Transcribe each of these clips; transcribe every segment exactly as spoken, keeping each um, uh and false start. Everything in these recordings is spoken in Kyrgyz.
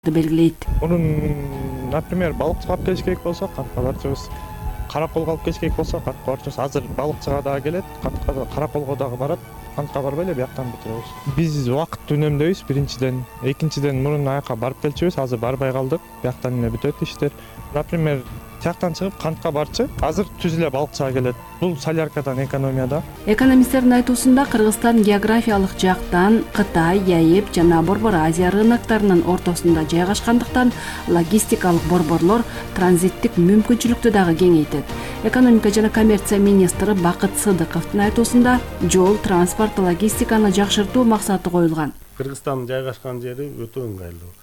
белгилейт. Мунун, например, балыкчыга алып келиш керек болсо, кантка барчубуз. Караколго алып келиш керек болсо, кантка барчубуз. Азыр балыкчыга дагы келет, кантка, караколго дагы барат. Кантка барбай эле бияктан бүтүрөбүз. Биз убакыт үнөмдөйбүз биринчиден. Экинчиден, мурун аяка барып келчүбүз, азыр барбай калдык. Бияктан эле бүтөт иштер. Например, тияктан чыгып кантка барчы, азыр түз эле балыкчыга келет. Бул соляркадан экономия да. Экономисттердин айтуусунда Кыргызстан географиялык жактан Кытай, Яйып жана Борбор Азия рыноктарынын ортосунда жайгашкандыктан логистикалык борборлор транзиттик мүмкүнчүлүктү дагы кеңейтет. Экономика жана коммерция министри Бакыт Сыдыковдун айтуусунда жол, транспорт, логистиканы жакшыртуу максаты коюлган. Кыргызстан жайгашкан жери өтө ыңгайлуу.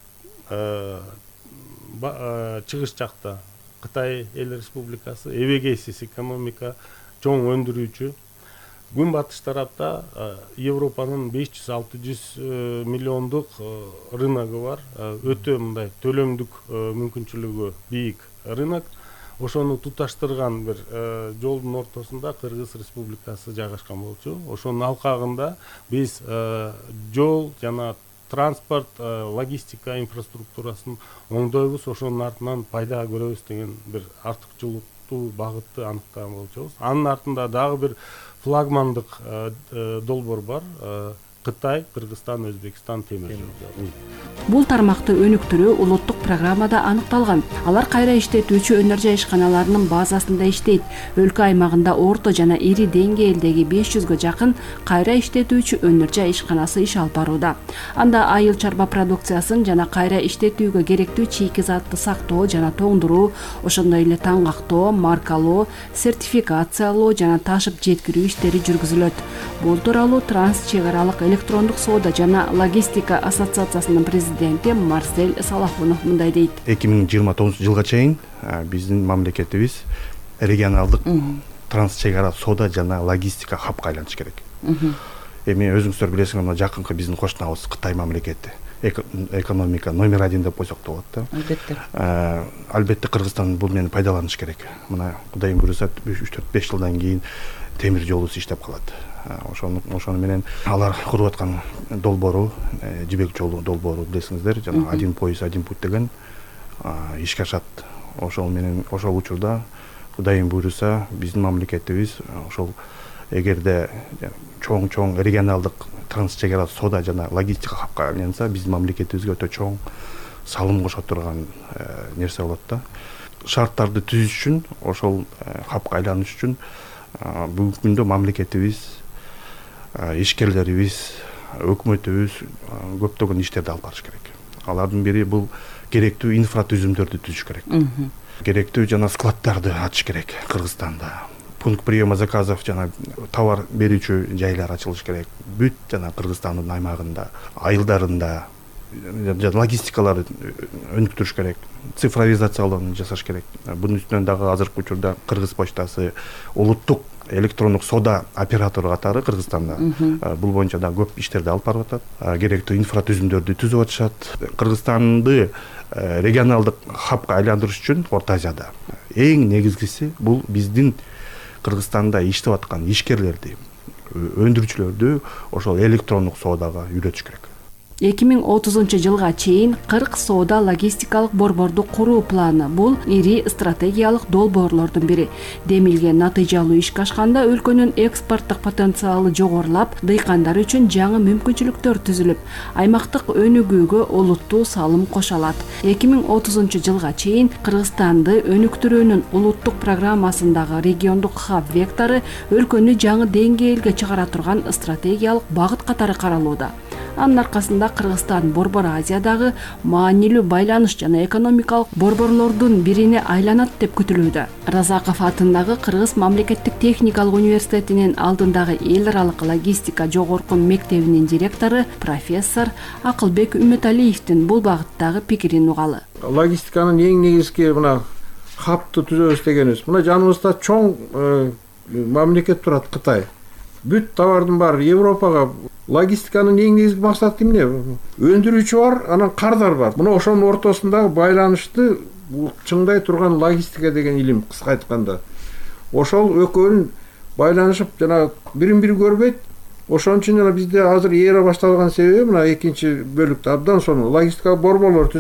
Чыгыш жакта Кытай эл республикасы, эбегейсиз экономика, чоң өндүрүүчү. Күнбатыш тарапта Европанын беш жүз алты жүз миллиондук рыногу бар. Өтө мындай төлөмдүк мүмкүнчүлүгү бийик рынок. Ошону туташтырган бир жолдун ортосунда Кыргыз республикасы жайгашкан болчу. Ошонун алкагында биз жол жана транспорт, логистика инфраструктурасын оңдойбуз, ошонун артынан пайда көрөбүз деген бир артыкчылыктуу багытты аныктаган болчубуз. Анын артында дагы бир флагмандык долбоор бар. Кытай, Кыргызстан, Өзбекстан темир жолу. Бул тармакты өнүктүрүү улуттук программада аныкталган. Алар кайра иштетүүчү өнөр жай ишканаларынын базасында иштейт. Өлкө аймагында орто жана ири деңгээлдеги беш жүзгө жакын кайра иштетүүчү өнөр жай ишканасы иш алып барууда. Анда айыл чарба продукциясын жана кайра иштетүүгө керектүү чийки затты сактоо жана тоңдуруу, ошондой эле таңгактоо, маркалоо, сертификациялоо жана ташып жеткирүү иштери жүргүзүлөт. Бул тууралуу транс чек аралык электрондук соода жана логистика ассоциациясынын президенти Марсель Салахунов мындай дейт. эки миң жыйырма тогузунчу жылга чейин биздин мамлекетибиз регионалдык транс чек ара соода жана логистика хабка айланыш керек. Эми өзүңүздөр билесиңер, мына жакынкы биздин кошунабыз Кытай мамлекети экономика номер один деп койсок да болот да. Албетте. Албетте Кыргызстан бул мени пайдаланыш керек. Мына Кудайым буйруса үч төрт беш жылдан кийин темир жолубуз иштеп калат. Ошону ошону менен алар куруп аткан долбоору, жибек жолу долбоору билесиңиздер, жана один поезд, один путь деген ишке ашат. Ошол менен ошол учурда Кудайым буйруса биздин мамлекетибиз ошол эгерде чоң-чоң регионалдык транс чек ара соода жана логистика хабка айланса, биздин мамлекетибизге өтө чоң салым кошо турган нерсе болот да. Шарттарды түзүш үчүн, ошол хабка айланыш үчүн бүгүнкү күндө мамлекетибиз, ишкерлерибиз, өкмөтүбүз көптөгөн иштерди алып барыш керек. Алардын бири бул керектүү инфратүзүмдөрдү түзүш керек. Керектүү жана складдарды ачыш керек Кыргызстанда. Пункт приема заказов жана товар берүүчү жайлар ачылыш керек. Бүт жана Кыргызстандын аймагында, айылдарында логистикаларды өнүктүрүш керек. Цифровизациялоону жасаш керек. Бунун үстүнөн дагы азыркы учурда Кыргыз почтасы улуттук электрондук соода оператору катары Кыргызстанда бул боюнча да көп иштерди алып барып атат. Керектүү инфратүзүмдөрдү түзүп атышат. Кыргызстанды регионалдык хабка айландырыш үчүн Орто Азияда эң негизгиси бул биздин Кыргызстанда иштеп аткан ишкерлерди, өндүрүүчүлөрдү ошол электрондук соодага үйрөтүш керек. эки миң отузунчу жылга чейин кырк соода логистикалык борборду куруу планы. Бул ири стратегиялык долбоорлордун бири. Демилген натыйжалуу ишке ашканда өлкөнүн экспорттук потенциалы жогорулап, дыйкандар үчүн жаңы мүмкүнчүлүктөр түзүлүп, аймактык өнүгүүгө олуттуу салым кошолот. эки миң отузунчу жылга чейин Кыргызстанды өнүктүрүүнүн улуттук программасындагы региондук хаб вектору өлкөнү жаңы деңгээлге чыгара турган стратегиялык багыт катары каралууда. Анын аркасында Кыргызстан Борбор Азиядагы маанилүү байланыш жана экономикалык борборлордун бирине айланат деп күтүлүүдө. Разаков атындагы Кыргыз мамлекеттик техникалык университетинин алдындагы эл аралык логистика жогорку мектебинин директору профессор Акылбек Үмөталиевдин бул багыттагы пикирин угалы. Логистиканын эң негизги мына хабты түзөбүз дегенибиз. Мына жаныбызда чоң мамлекет турат Кытай. Бүт товардын баары Европага. Логистиканын эң негизги максаты эмне? Өндүрүүчү бар, анан кардар бар. Мына ошонун ортосундагы байланышты чыңдай турган логистика деген илим, кыска айтканда. Ошол экөөнүн байланышып жана бирин бири көрбөйт, Ошон үчүн эле бизде азыр ээре башталган себеби мына экинчи бөлүктө абдан сонун логистикалык борборлор